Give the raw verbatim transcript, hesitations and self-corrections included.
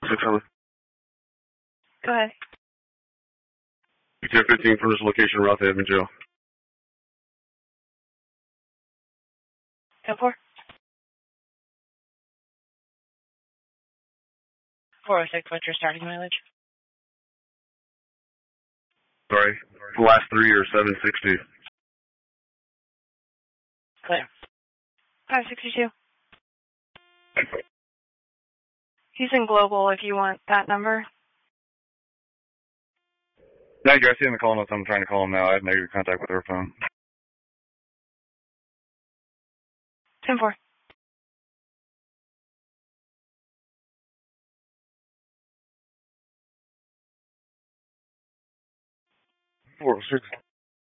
six seven. Go ahead. ten fifteen from this location, Route to Edmond Jail. ten four. four oh six, what's your starting mileage? Sorry, the last three are seven sixty. Clear. five sixty-two. He's in Global if you want that number. No, I see him in calling us. I'm trying to call him now. I have negative contact with her phone. ten four. four oh six.